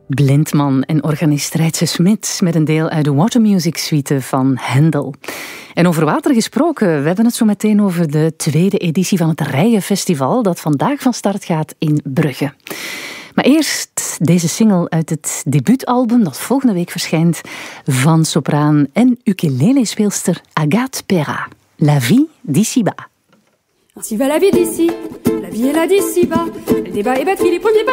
Blindman en organist Reitse Smit met een deel uit de Watermusic Suite van Händel. En over water gesproken, we hebben het zo meteen over de tweede editie van het Rijenfestival dat vandaag van start gaat in Brugge. Maar eerst deze single uit het debuutalbum dat volgende week verschijnt van sopraan en ukulele-speelster Agathe Perra. La vie d'ici-bas. Ainsi va la vie d'ici, la vie est là d'ici-bas. Elle débat et batterie les premiers pas.